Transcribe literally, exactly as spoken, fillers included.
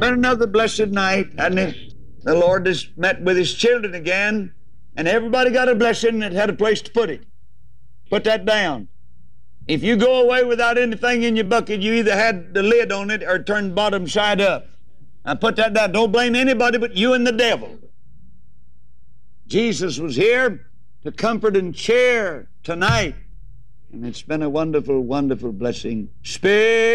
Been another blessed night, hasn't it? The Lord has met with His children again, and everybody got a blessing that had a place to put it. Put that down. If you go away without anything in your bucket, you either had the lid on it or turned bottom side up. Now put that down. Don't blame anybody but you and the devil. Jesus was here to comfort and cheer tonight. And it's been a wonderful, wonderful blessing. Spirit